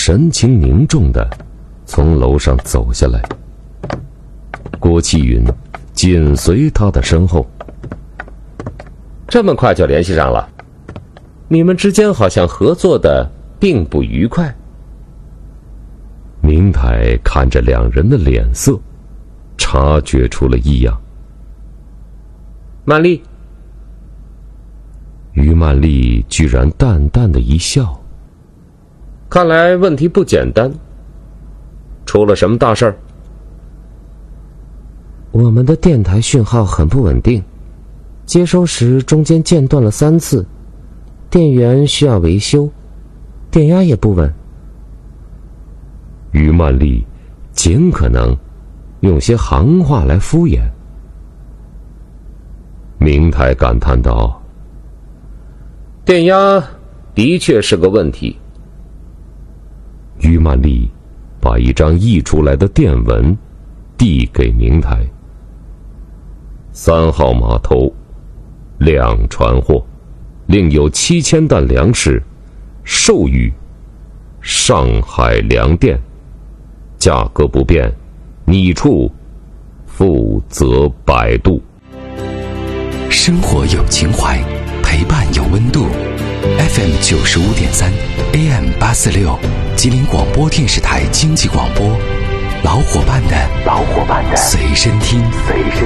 神情凝重地从楼上走下来，郭启云紧随他的身后。 这么快就联系上了？你们之间好像合作的并不愉快。 明台看着两人的脸色，察觉出了异样。 曼丽。 于曼丽居然淡淡的一笑。 看来问题不简单，出了什么大事儿？ 我们的电台讯号很不稳定，接收时中间间断了3次，电源需要维修，电压也不稳。 于曼丽尽可能用些行话来敷衍。明台感叹道： 电压的确是个问题。 于曼丽把一张译出来的电文递给明台。3号码头两船货，另有7000担粮食，授予上海粮店，价格不变，你处负责摆渡。 生活有情怀，陪伴有温度。FM 95.3 AM 846，吉林广播电视台经济广播，老伙伴的随身听。